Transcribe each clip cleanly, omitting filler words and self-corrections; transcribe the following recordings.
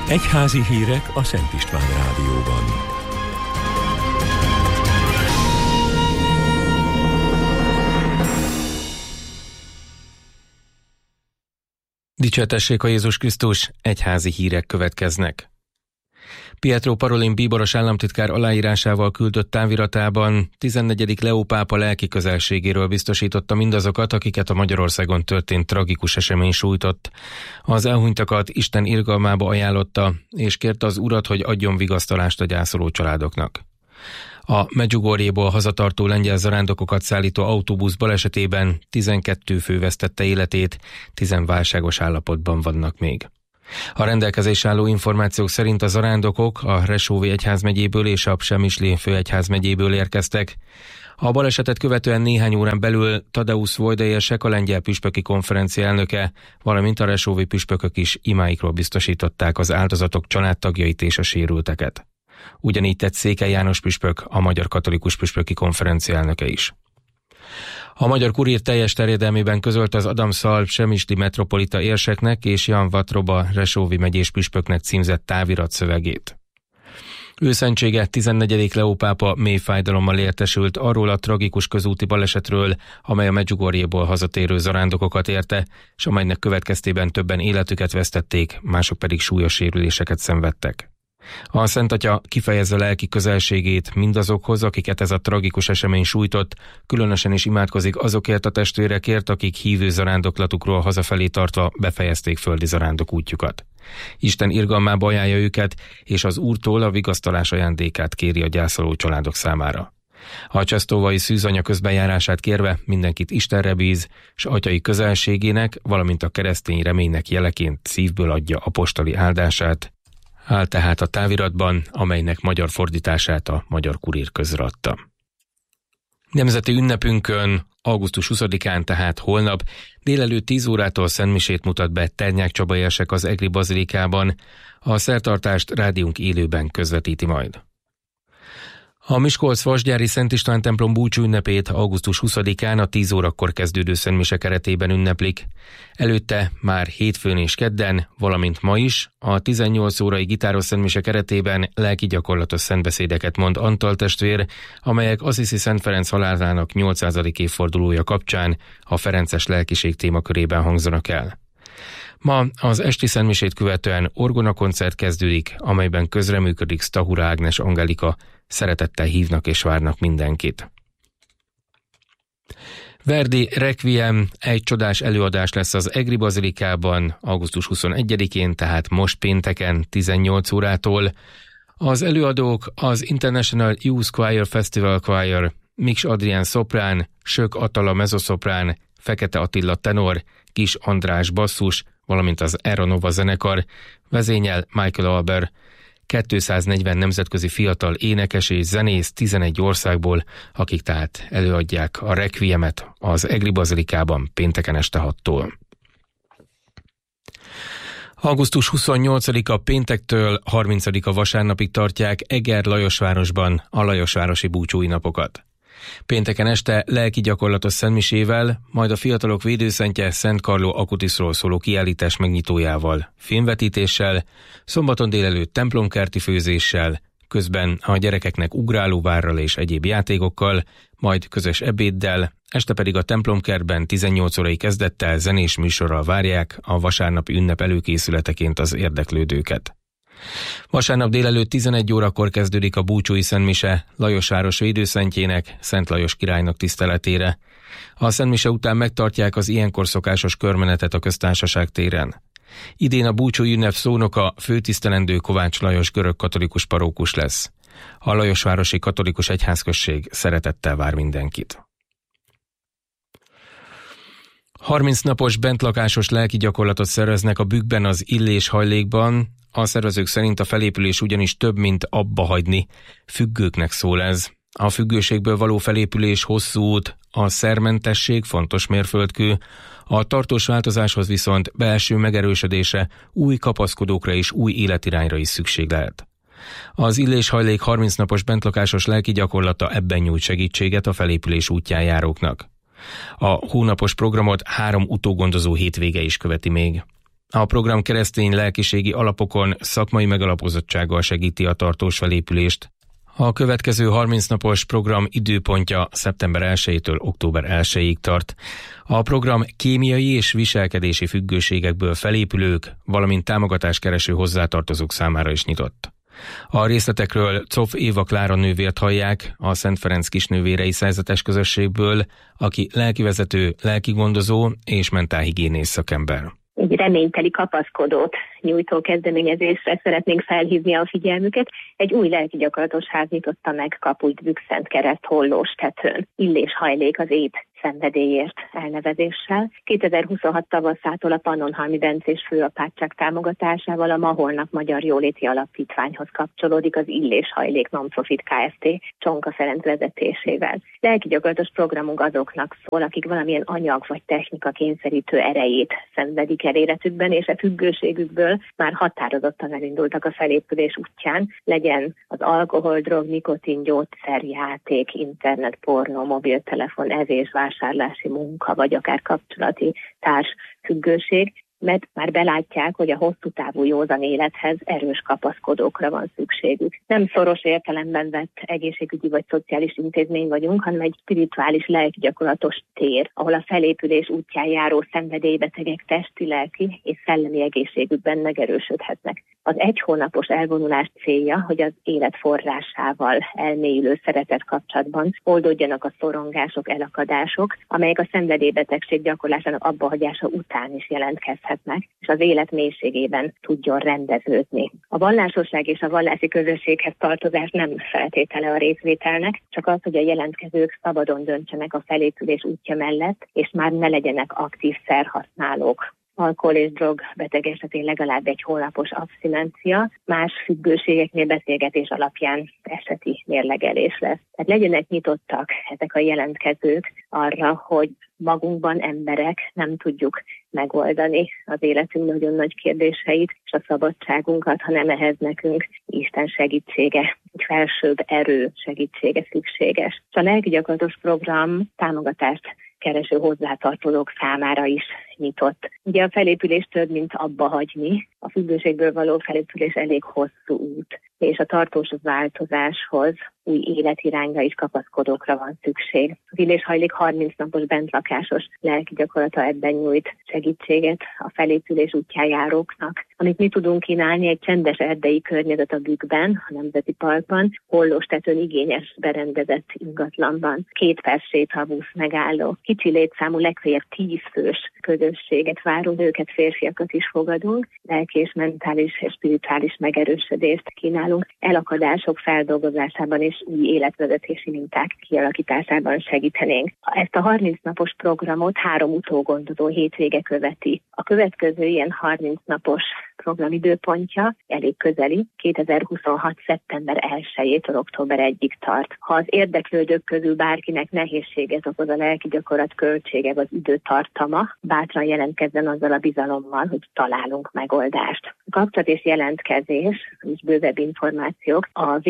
Egyházi hírek a Szent István Rádióban. Dicsértessék a Jézus Krisztus, egyházi hírek következnek. Pietro Parolin bíboros államtitkár aláírásával küldött táviratában 14. Leó pápa lelki közelségéről biztosította mindazokat, akiket a Magyarországon történt tragikus esemény sújtott. Az elhunytakat Isten irgalmába ajánlotta, és kérte az Urat, hogy adjon vigasztalást a gyászoló családoknak. A Medjugorjéból hazatartó lengyel zarándokokat szállító autóbusz balesetében 12 fő vesztette életét, 10 válságos állapotban vannak még. A rendelkezésre álló információk szerint a zarándokok a Resóvi egyházmegyéből és a Przemyśl főegyházmegyéből érkeztek. A balesetet követően néhány órán belül Tadeusz Wojdajesek, a lengyel püspöki konferencia elnöke, valamint a resóvi püspökök is imáikról biztosították az áldozatok családtagjait és a sérülteket. Ugyanígy tett Székely János püspök, a Magyar Katolikus Püspöki Konferencia elnöke is. A Magyar Kurír teljes terjedelmében közölte az Adam Szalb Przemyśl metropolita érseknek és Jan Vatroba Resóvi megyés püspöknek címzett távirat szövegét. Őszentsége 14. Leó pápa mély fájdalommal értesült arról a tragikus közúti balesetről, amely a Medjugorjéból hazatérő zarándokokat érte, és amelynek következtében többen életüket vesztették, mások pedig súlyos sérüléseket szenvedtek. A Szent Atya kifejezze lelki közelségét mindazokhoz, akiket ez a tragikus esemény sújtott, különösen is imádkozik azokért a testvérekért, akik hívő zarándoklatukról hazafelé tartva befejezték földi zarándok útjukat. Isten irgalmába ajánlja őket, és az Úrtól a vigasztalás ajándékát kéri a gyászoló családok számára. A csesztóvai szűzanya közbenjárását kérve mindenkit Istenre bíz, s atyai közelségének, valamint a keresztény reménynek jeleként szívből adja apostoli áldását, áll tehát a táviratban, amelynek magyar fordítását a Magyar Kurír közreadta. Nemzeti ünnepünkön, augusztus 20-án, tehát holnap, délelőtt 10 órától szentmisét mutat be Ternyák Csaba érsek az Egri bazilikában, a szertartást rádiónk élőben közvetíti majd. A Miskolc-Vasgyári Szent István templom búcsú ünnepét augusztus 20-án a 10 órakor kezdődő szentmise keretében ünneplik. Előtte már hétfőn és kedden, valamint ma is a 18 órai gitáros szentmise keretében lelki gyakorlatos szentbeszédeket mond Antal testvér, amelyek Assisi Szent Ferenc halálának 800. évfordulója kapcsán a ferences lelkiség témakörében hangzanak el. Ma az esti szentmisét követően orgonakoncert kezdődik, amelyben közreműködik Stahura Ágnes Angelika. Szeretettel hívnak és várnak mindenkit. Verdi Requiem egy csodás előadás lesz az Egri bazilikában augusztus 21-én, tehát most pénteken 18 órától. Az előadók az International Youth Choir Festival Choir, Miks Adrián szoprán, Sök Attala mezoszoprán, Fekete Attila tenor, Kis András basszus, valamint az Aeronova zenekar, vezényel Michael Alber, 240 nemzetközi fiatal énekes és zenész 11 országból, akik tehát előadják a Requiemet az Egri bazilikában pénteken este 6-tól. Augusztus 28-a péntektől 30-a vasárnapig tartják Eger Lajosvárosban a Lajosvárosi búcsúi napokat. Pénteken este lelki gyakorlatos szentmisével, majd a fiatalok védőszentje Szent Carlo Acutisról szóló kiállítás megnyitójával, filmvetítéssel, szombaton délelőtt templomkerti főzéssel, közben a gyerekeknek ugrálóvárral és egyéb játékokkal, majd közös ebéddel, este pedig a templomkertben 18 órai kezdettel zenés műsorral várják a vasárnapi ünnep előkészületeként az érdeklődőket. Vasárnap délelőtt 11 órakor kezdődik a búcsúi szentmise Lajosváros védőszentjének, Szent Lajos királynak tiszteletére. A szentmise után megtartják az ilyenkor szokásos körmenetet a Köztársaság téren. Idén a búcsúi ünnep szónoka főtisztelendő Kovács Lajos görögkatolikus parókus lesz. A Lajosvárosi Katolikus Egyházközség szeretettel vár mindenkit. 30 napos bentlakásos lelki gyakorlatot szerveznek a Bükkben az Illés hajlékban. A szervezők szerint a felépülés ugyanis több, mint abba hagyni. Függőknek szól ez. A függőségből való felépülés hosszú út, a szermentesség fontos mérföldkő, a tartós változáshoz viszont belső megerősödése, új kapaszkodókra és új életirányra is szükség lehet. Az Illés hajlék 30 napos bentlakásos lelki gyakorlata ebben nyújt segítséget a felépülés útján járóknak. A hónapos programot 3 utógondozó hétvége is követi még. A program keresztény lelkiségi alapokon, szakmai megalapozottsággal segíti a tartós felépülést. A következő 30 napos program időpontja szeptember 1-től október 1-ig tart. A program kémiai és viselkedési függőségekből felépülők, valamint támogatáskereső hozzátartozók számára is nyitott. A részletekről Czopf Éva Klára nővért hallják, a Szent Ferenc Kisnővérei Szerzetes Közösségből, aki lelkivezető, lelkigondozó és mentálhigiénész szakember. Egy reményteli kapaszkodót nyújtó kezdeményezésre szeretnénk felhívni a figyelmüket. Egy új lelkigyakorlatos ház nyitotta meg kapuit Bükszentkereszt Hollóstetőn. Illés hajlék az ép szenvedélyért elnevezéssel. 2026 tavaszától a Pannonhalmi Bencés főapátság támogatásával a Ma Holnap Magyar Jóléti Alapítványhoz kapcsolódik az Illés hajlék Non-Profit Kft. Csonka Ferenc vezetésével. Lelkigyakorlatos programunk azoknak szól, akik valamilyen anyag vagy technika kényszerítő erejét szenvedik el életükben, és a függőségükből már határozottan elindultak a felépülés útján, legyen az alkohol, drog, nikotin, gyógyszer, játék, internet, pornó, mobiltelefon, evés, vásárlási munka, vagy akár kapcsolati társfüggőség, mert már belátják, hogy a hosszú távú józan élethez erős kapaszkodókra van szükségük. Nem szoros értelemben vett egészségügyi vagy szociális intézmény vagyunk, hanem egy spirituális lelkigyakorlatos tér, ahol a felépülés útján járó szenvedélybetegek testi, lelki és szellemi egészségükben megerősödhetnek. Az 1 hónapos elvonulás célja, hogy az élet forrásával elmélyülő szeretet kapcsolatban oldódjanak a szorongások, elakadások, amelyek a szenvedélybetegség gyakorlásának abbahagyása után is jelentkezhetnek, és az élet mélységében tudjon rendeződni. A vallásosság és a vallási közösséghez tartozás nem feltétele a részvételnek, csak az, hogy a jelentkezők szabadon döntsenek a felépülés útja mellett, és már ne legyenek aktív szerhasználók. Alkohol és drog beteg esetén legalább 1 hónapos abszinencia, más függőségeknél beszélgetés alapján eseti mérlegelés lesz. Tehát legyenek nyitottak ezek a jelentkezők arra, hogy magunkban emberek nem tudjuk megoldani az életünk nagyon nagy kérdéseit és a szabadságunkat, hanem ehhez nekünk Isten segítsége, egy felsőbb erő segítsége szükséges. A lelkigyakorlatos program támogatást kereső hozzátartozók számára is nyitott. Ugye a felépülés több, mint abba hagyni. A függőségből való felépülés elég hosszú út, és a tartós változáshoz új életirányra is kapaszkodókra van szükség. Az Illés hajlék 30 napos bentlakásos lelkigyakorlata ebben nyújt segítséget a felépülés útján járóknak. Amit mi tudunk kínálni, egy csendes erdei környezet a Bükkben, a Nemzeti Parkban, Hollóstetőn igényes berendezett ingatlanban, 2 perc sétabusz megálló, kicsi létszámú, legfeljebb 10 fős közösséget várunk, nőket, férfiakat is fogadunk, lelki és mentális és spirituális megerősödést kínálunk, elakadások feldolgozásában és új életvezetési minták kialakításában segítenénk. Ezt a 30 napos programot 3 utógondozó hétvége követi. A következő ilyen 30 napos program időpontja elég közeli, 2026. szeptember 1-től október 1-ig tart. Ha az érdeklődők közül bárkinek nehézséget okoz a lelkigyakorlat költsége vagy időtartama, bátran jelentkezzen azzal a bizalommal, hogy találunk megoldást. A kapcsolat és jelentkezés, és bővebb információk a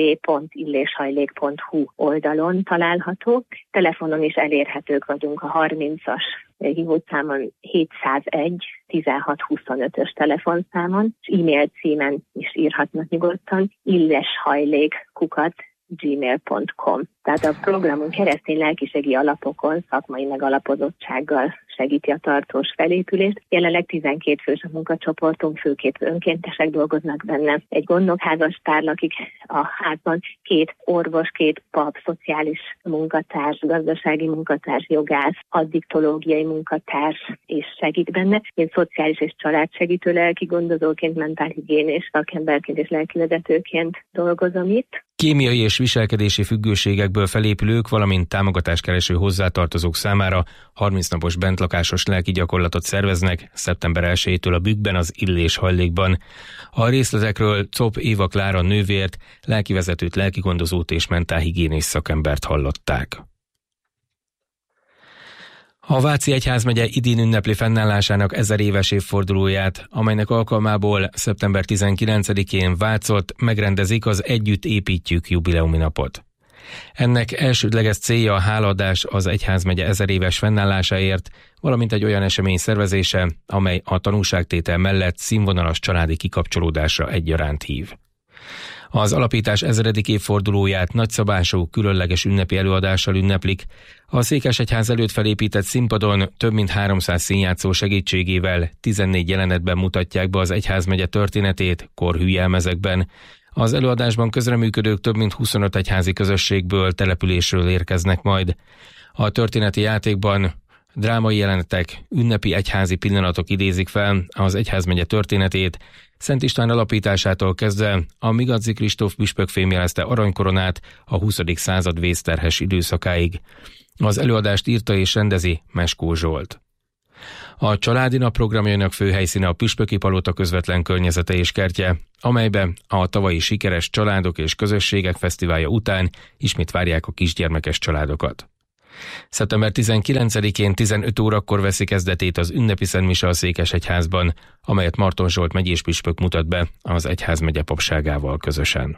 www.illéshajlék.hu oldalon található. Telefonon is elérhetők vagyunk a 30-as hívószámon 701 1625-ös telefonszámon, és e-mail címen is írhatnak nyugodtan, illeshajlék@gmail.com. Tehát a programunk keresztény lelkiségi alapokon, szakmai megalapozottsággal segíti a tartós felépülést. Jelenleg 12 fős a munkacsoportunk, főként önkéntesek dolgoznak benne. Egy gondnokházastár lakik a házban, 2 orvos, 2 pap, szociális munkatárs, gazdasági munkatárs, jogász, addiktológiai munkatárs és segít benne. Én szociális és családsegítő lelkigondozóként, mentálhigiénés szakemberként és lelkivezetőként dolgozom itt. Kémiai és viselkedési függőségekből felépülők, valamint támogatáskereső hozzátartozók számára 30 napos bentlakásos lelki gyakorlatot szerveznek szeptember 1-től a Bükkben, az Illés hajlékban. A részletekről Czopf Éva Klára nővért, lelkivezetőt, lelkigondozót és mentálhigiénész szakembert hallották. A Váci Egyházmegye idén ünnepli fennállásának 1000 éves évfordulóját, amelynek alkalmából szeptember 19-én Vácott megrendezik az Együtt építjük jubileumi napot. Ennek elsődleges célja a hálaadás az egyházmegye 1000 éves fennállásáért, valamint egy olyan esemény szervezése, amely a tanúságtétel mellett színvonalas családi kikapcsolódásra egyaránt hív. Az alapítás 1000. évfordulóját nagyszabású, különleges ünnepi előadással ünneplik. A székesegyház előtt felépített színpadon több mint 300 színjátszó segítségével 14 jelenetben mutatják be az egyházmegye történetét korhű jelmezekben. Az előadásban közreműködők több mint 25 egyházi közösségből, településről érkeznek majd. A történeti játékban drámai jelenetek, ünnepi egyházi pillanatok idézik fel az egyházmegye történetét, Szent István alapításától kezdve a Migadzi Kristóf püspök fémjelezte aranykoronát a 20. század vészterhes időszakáig. Az előadást írta és rendezi Meskó Zsolt. A Családi Nap programjának fő helyszíne a Püspöki Palota közvetlen környezete és kertje, amelybe a tavalyi sikeres Családok és Közösségek Fesztiválja után ismét várják a kisgyermekes családokat. Szeptember 19-én 15 órakor veszi kezdetét az ünnepi szentmise a Székesegyházban, amelyet Marton Zsolt megyés püspök mutat be az egyházmegye papságával közösen.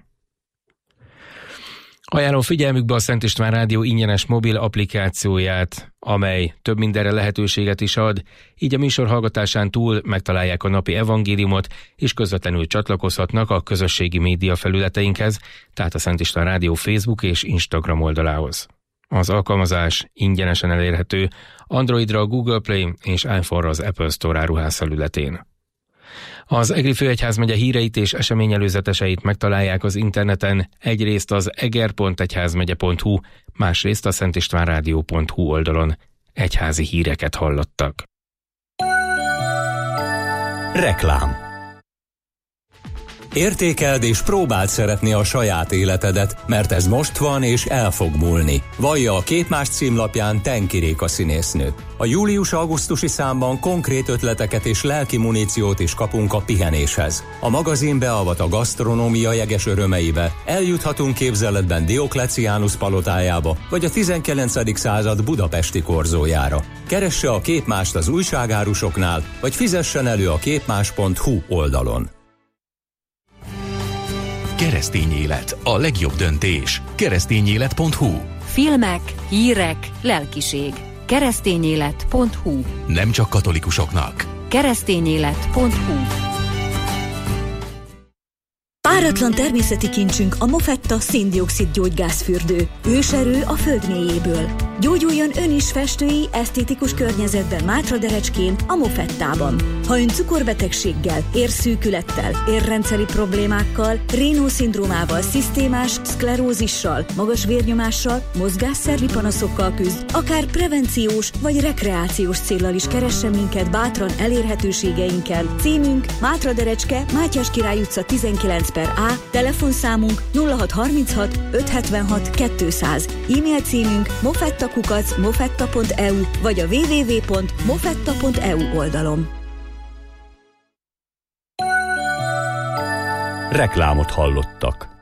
Ajánlom figyelmükbe a Szent István Rádió ingyenes mobil applikációját, amely több mindenre lehetőséget is ad, így a műsor hallgatásán túl megtalálják a napi evangéliumot, és közvetlenül csatlakozhatnak a közösségi média felületeinkhez, tehát a Szent István Rádió Facebook és Instagram oldalához. Az alkalmazás ingyenesen elérhető Androidra a Google Play és iPhone-ra az Apple Store áruház felületén. Az Egri főegyházmegye híreit és eseményelőzeteseit megtalálják az interneten, egyrészt az eger.egyházmegye.hu, másrészt a szentistvánradio.hu oldalon. Egyházi híreket hallottak. Reklám. Értékeld és próbáld szeretni a saját életedet, mert ez most van és el fog múlni. Vallja a Képmás címlapján Tenki Réka színésznő. A július-augusztusi számban konkrét ötleteket és lelki muníciót is kapunk a pihenéshez. A magazin beavat a gasztronómia jeges örömeibe, eljuthatunk képzeletben Diokleciánus palotájába, vagy a 19. század budapesti korzójára. Keresse a Képmást az újságárusoknál, vagy fizessen elő a képmás.hu oldalon. Keresztény élet, a legjobb döntés. Keresztényélet.hu. Filmek, hírek, lelkiség. Keresztényélet.hu. Nem csak katolikusoknak. Keresztényélet.hu. Páratlan természeti kincsünk a Mofetta szén-dioxid gyógygázfürdő. Őserő a föld mélyéből. Gyógyuljon ön is festői, esztétikus környezetben Mátraderecskén, a Mofettában. Ha ön cukorbetegséggel, érszűkülettel, érrendszeri problémákkal, Raynaud-szindrómával, szisztémás szklerózissal, magas vérnyomással, mozgásszervi panaszokkal küzd, akár prevenciós vagy rekreációs céllal is keressen minket bátran elérhetőségeinkkel. Címünk Mátraderecske, Mátyás Király utca 19/A, telefonszámunk 0636 576 200, e-mail címünk mofetta@mofetta.eu vagy a www.mofetta.eu oldalon. Reklámot hallottak.